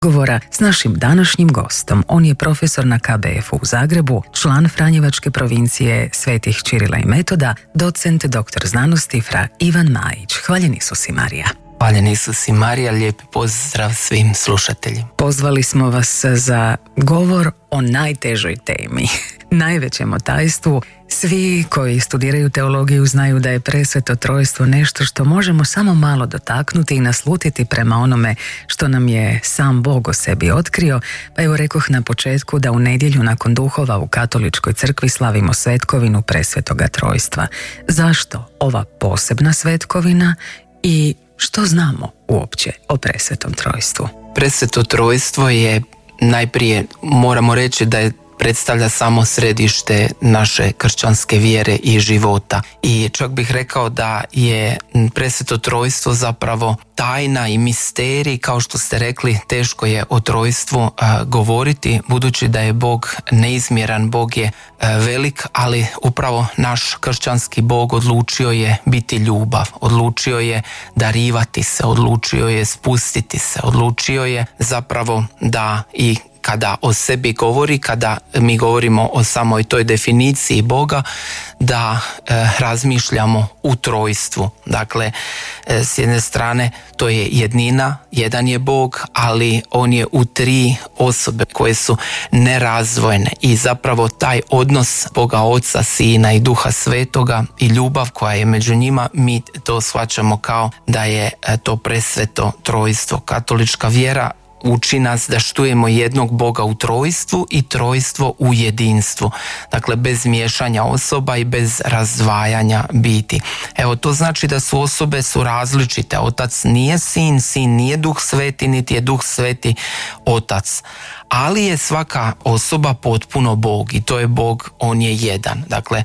Govora s našim današnjim gostom. On je profesor na KBF-u u Zagrebu, član Franjevačke provincije Svetih Čirila i Metoda, docent doktor znanosti fra Ivan Majić. Hvaljen Isus i Marija. Hvaljen Isus i Marija, lijepi pozdrav svim slušateljima. Pozvali smo vas za govor o najtežoj temi, najvećem tajstvu. Svi koji studiraju teologiju znaju da je presveto trojstvo nešto što možemo samo malo dotaknuti i naslutiti prema onome što nam je sam Bog o sebi otkrio. Pa evo rekoh na početku da u nedjelju nakon duhova u Katoličkoj crkvi slavimo svetkovinu presvetoga trojstva. Zašto ova posebna svetkovina i što znamo uopće o presvetom trojstvu? Presveto trojstvo je, najprije moramo reći da je predstavlja samo središte naše kršćanske vjere i života. I čak bih rekao da je presveto trojstvo zapravo tajna i misterij, kao što ste rekli, teško je o trojstvu govoriti, budući da je Bog neizmjeran, Bog je velik, ali upravo naš kršćanski Bog odlučio je biti ljubav, odlučio je darivati se, odlučio je spustiti se, odlučio je zapravo da i kada o sebi govori, kada mi govorimo o samoj toj definiciji Boga, da razmišljamo u trojstvu. Dakle, s jedne strane to je jednina, jedan je Bog, ali on je u tri osobe koje su nerazdvojene i zapravo taj odnos Boga Oca, Sina i Duha Svetoga i ljubav koja je među njima, mi to shvaćamo kao da je to presveto trojstvo. Katolička vjera uči nas da štujemo jednog Boga u trojstvu i trojstvo u jedinstvu. Dakle, bez miješanja osoba i bez razdvajanja biti. Evo, to znači da su osobe su različite. Otac nije sin, sin nije Duh Sveti, niti je Duh Sveti Otac. Ali je svaka osoba potpuno Bog i to je Bog, on je jedan. Dakle,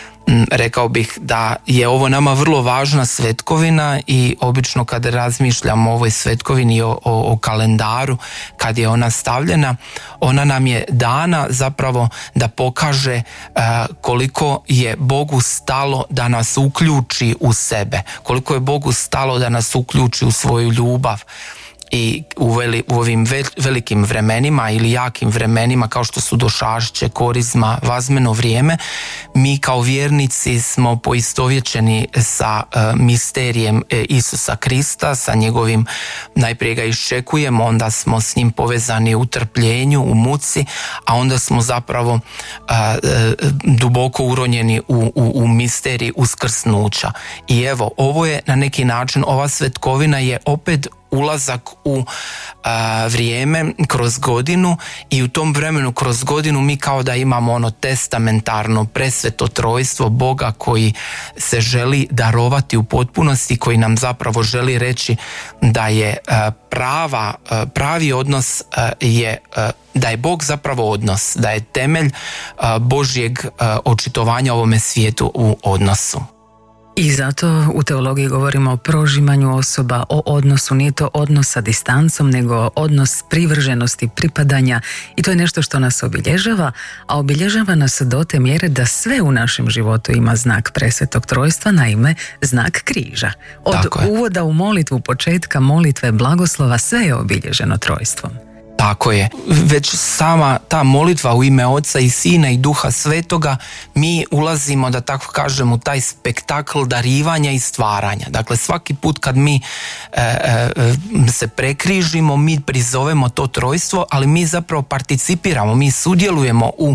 rekao bih da je ovo nama vrlo važna svetkovina i obično kada razmišljamo o ovoj svetkovini, o kalendaru, kad je ona stavljena, ona nam je dana zapravo da pokaže koliko je Bogu stalo da nas uključi u sebe, koliko je Bogu stalo da nas uključi u svoju ljubav. I u ovim velikim vremenima ili jakim vremenima kao što su došašće, korizma, vazmeno vrijeme, mi kao vjernici smo poistovjećeni sa misterijem Isusa Krista, sa njegovim, najprije ga iščekujemo, onda smo s njim povezani u trpljenju, u muci, a onda smo zapravo duboko uronjeni u misterij uskrsnuća. I evo, ovo je na neki način, ova svetkovina je opet ulazak u vrijeme kroz godinu i u tom vremenu kroz godinu mi kao da imamo ono testamentarno presveto trojstvo Boga koji se želi darovati u potpunosti, koji nam zapravo želi reći da je pravi odnos je da je Bog zapravo odnos, da je temelj Božjeg očitovanja ovome svijetu u odnosu. I zato u teologiji govorimo o prožimanju osoba, o odnosu. Nije to odnos sa distancom, nego odnos privrženosti, pripadanja, i to je nešto što nas obilježava, a obilježava nas do te mjere da sve u našem životu ima znak presvetog trojstva, naime znak križa. Od uvoda u molitvu, početka molitve, blagoslova, sve je obilježeno trojstvom. Tako je. Već sama ta molitva u ime Oca i Sina i Duha Svetoga, mi ulazimo, da tako kažem, u taj spektakl darivanja i stvaranja. Dakle, svaki put kad mi se prekrižimo, mi prizovemo to trojstvo, ali mi zapravo participiramo, mi sudjelujemo u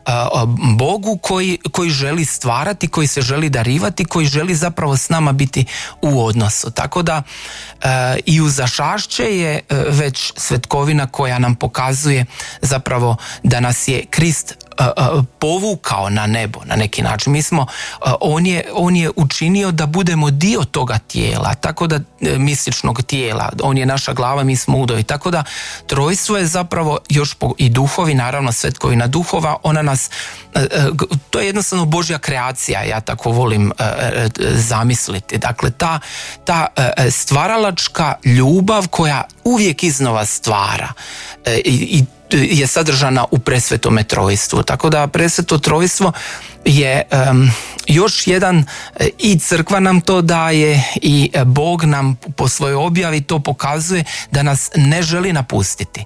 Bogu koji želi stvarati, koji se želi darivati, koji želi zapravo s nama biti u odnosu. Tako da i u zašašće je već svetkovina koja nam pokazuje zapravo da nas je Krist povukao na nebo na neki način. Mi smo, on je učinio da budemo dio toga tijela, tako da mističnog tijela, on je naša glava, mi smo udovi, tako da trojstvo je zapravo još i duhovi, naravno svetkovina duhova, ona nas, to je jednostavno Božja kreacija, ja tako volim zamisliti. Dakle, ta stvaralačka ljubav koja uvijek iznova stvara i je sadržana u presvetome trojstvu. Tako da presveto trojstvo je još jedan, i crkva nam to daje i Bog nam po svojoj objavi to pokazuje, da nas ne želi napustiti.